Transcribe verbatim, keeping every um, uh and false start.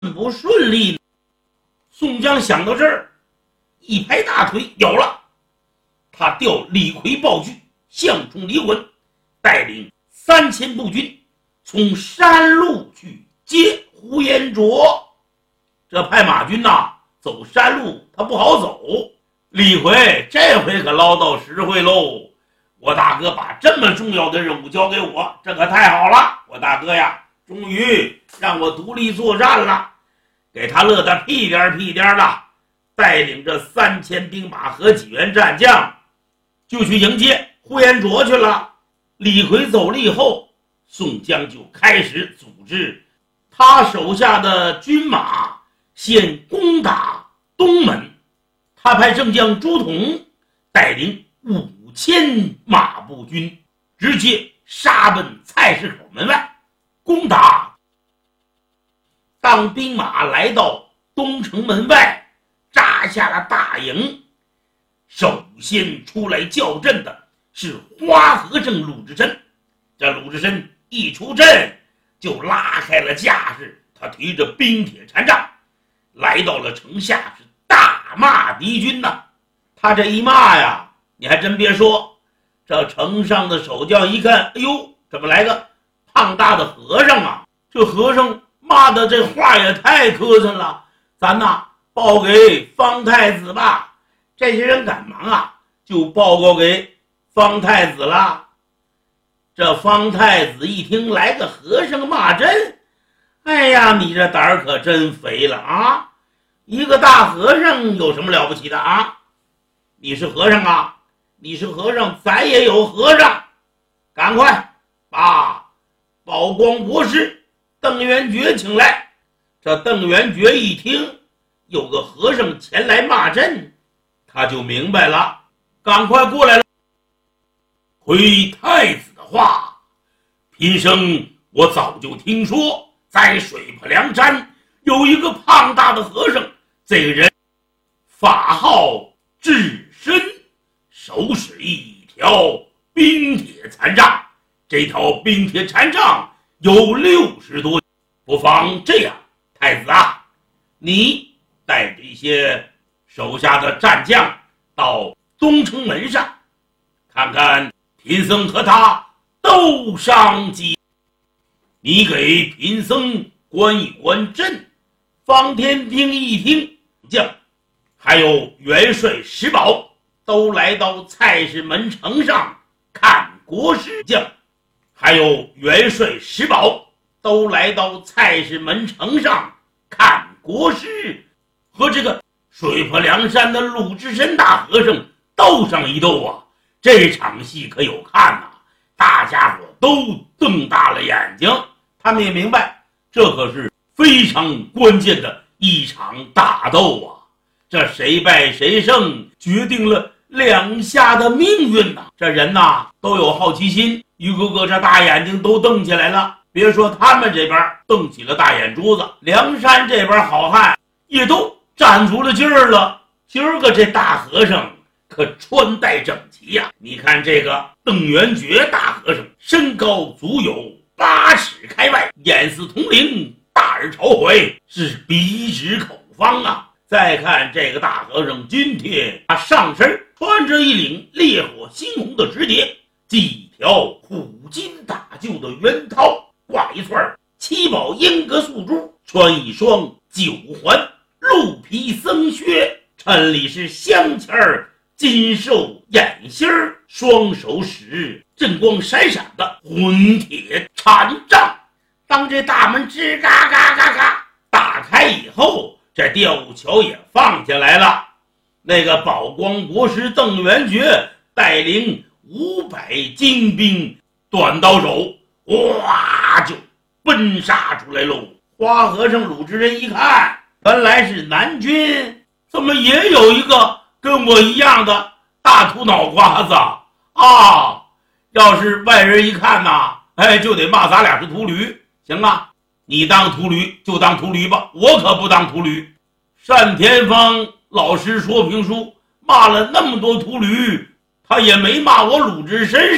不顺利呢？宋江想到这儿，一拍大腿，有了！他调李逵抱去，项冲、李衮带领三千步军从山路去接呼延灼。这派马军呐，走山路他不好走。李逵这回可捞到实惠喽！我大哥把这么重要的任务交给我，这可太好了！我大哥呀，终于让我独立作战了。给他乐得屁颠屁颠的，带领着三千兵马和几员战将，就去迎接呼延灼去了。李逵走了以后，宋江就开始组织他手下的军马，先攻打东门。他派正将朱仝带领五千马步军，直接杀奔菜市口门外，攻打。当兵马来到东城门外，扎下了大营，首先出来叫阵的是花和尚鲁智深。这鲁智深一出阵，就拉开了架势，他提着冰铁禅杖来到了城下，是大骂敌军呐。他这一骂呀，你还真别说，这城上的守将一看，哎呦，怎么来个胖大的和尚啊？这和尚骂的这话也太磕碜了，咱呐报给方太子吧。这些人赶忙啊，就报告给方太子了。这方太子一听来个和尚骂阵，哎呀，你这胆儿可真肥了啊！一个大和尚有什么了不起的啊？你是和尚啊？你是和尚，咱也有和尚。赶快把宝光国师邓元觉请来。这邓元觉一听有个和尚前来骂阵，他就明白了，赶快过来了。回太子的话，贫僧我早就听说，在水泊梁山有一个胖大的和尚，这个人法号智深，手使一条冰铁禅杖，这条冰铁禅杖有六十多，不妨这样，太子啊，你带着一些手下的战将到东城门上，看看贫僧和他斗上几，你给贫僧观一观阵。方天兵一听，将还有元帅石宝都来到菜市门城上看国师，将还有元帅石宝都来到菜市门城上看国师，和这个水泊梁山的鲁智深大和尚斗上一斗啊！这场戏可有看呐、啊！大家伙都瞪大了眼睛，他们也明白，这可是非常关键的一场大斗啊！这谁败谁胜，决定了两下的命运呐、啊！这人呐、啊、都有好奇心，一个个这大眼睛都瞪起来了。别说他们这边瞪起了大眼珠子，梁山这边好汉也都站足了劲儿了。今儿个这大和尚可穿戴整齐呀、啊！你看这个邓元觉大和尚，身高足有八尺开外，眼似铜铃，大耳朝回，是笔直口方啊！再看这个大和尚，今天他上身穿着一领烈火猩红的直蝶，系一条苦金打旧的圆绦，挂一串七宝英格素珠，穿一双九环鹿皮僧靴，衬里是镶嵌儿金兽眼心儿，双手使震光闪闪的混铁禅杖。当这大门吱嘎嘎嘎嘎打开以后，这吊桥也放下来了。那个宝光国师邓元觉带领五百精兵，短刀手哇就奔杀出来喽。花和尚鲁智深一看，原来是南军，怎么也有一个跟我一样的大秃脑瓜子啊！要是外人一看呐，哎，就得骂咱俩是秃驴。行啊，你当秃驴就当秃驴吧，我可不当秃驴。单田芳老师说评书骂了那么多秃驴，他也没骂我鲁智深